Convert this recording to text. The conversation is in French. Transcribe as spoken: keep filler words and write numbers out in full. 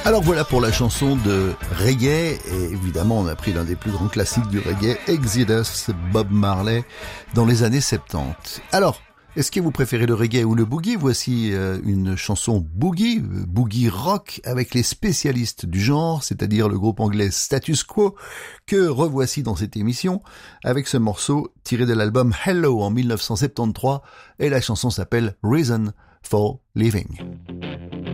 Alors voilà pour la chanson de reggae, et évidemment on a pris l'un des plus grands classiques du reggae, Exodus, Bob Marley, dans les années soixante-dix. Alors, est-ce que vous préférez le reggae ou le boogie? Voici euh, une chanson boogie, euh, boogie rock, avec les spécialistes du genre, c'est-à-dire le groupe anglais Status Quo, que revoici dans cette émission, avec ce morceau tiré de l'album Hello en mille neuf cent soixante-treize, et la chanson s'appelle Reason for Living.